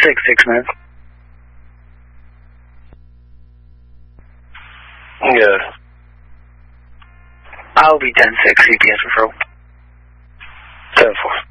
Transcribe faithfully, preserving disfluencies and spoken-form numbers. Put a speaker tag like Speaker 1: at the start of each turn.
Speaker 1: six, six minutes.
Speaker 2: Yeah.
Speaker 1: I'll be ten six, C P S referral.
Speaker 2: ten four.